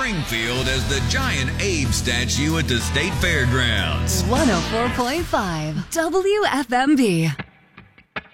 Springfield as the giant Abe statue at the State Fairgrounds. 104.5 WFMB.